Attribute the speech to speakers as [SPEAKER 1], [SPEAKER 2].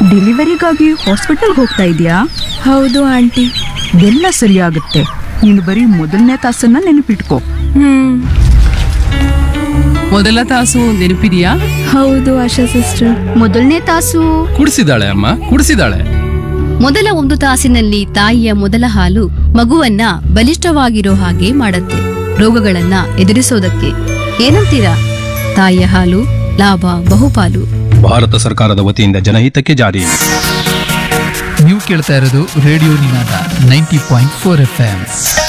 [SPEAKER 1] ಡೆಲಿವರಿಗಾಗಿ ಹಾಸ್ಪಿಟಲ್ಗೆ ಹೋಗ್ತಾ ಇದೆಯಾ?
[SPEAKER 2] ಹೌದು ಆಂಟಿ.
[SPEAKER 1] ಎಲ್ಲ ಸರಿಯಾಗುತ್ತೆ. ನೀನು ಬರೀ ಮೊದಲನೇ ತಾಸನ್ನ ನೆನಪಿಟ್ಕೋ.
[SPEAKER 3] ಮೊದಲ ತಾಸು ನೆನಪಿದೆಯಾ?
[SPEAKER 2] ಹೌದು ಆಶಾ ಸಿಸ್ಟರ್.
[SPEAKER 4] ಮೊದಲನೇ ತಾಸು
[SPEAKER 5] ಕುಡಿಸಿದಾಳೆ ಅಮ್ಮ, ಕುಡಿಸಿದಾಳೆ.
[SPEAKER 4] ಮೊದಲ 1 ತಾಸಿನಲ್ಲಿ ತಾಯಿಯ ಮೊದಲ ಹಾಲು ಮಗುವನ್ನ ಬಲಿಷ್ಠವಾಗಿರೋ ಹಾಗೆ ಮಾಡತ್ತೆ, ರೋಗಗಳನ್ನ ಎದುರಿಸೋದಕ್ಕೆ. ಏನಂತೀರಾ? ತಾಯಿಯ ಹಾಲು ಲಾಭ ಬಹುಪಾಲು.
[SPEAKER 5] ಭಾರತ ಸರ್ಕಾರದ ವತಿಯಿಂದ ಜನಹಿತಕ್ಕೆ ಜಾರಿ.
[SPEAKER 6] ನೀವು ಕೇಳ್ತಾ ಇರೋದು ರೇಡಿಯೋ ನಿನಾದ 90.4 FM.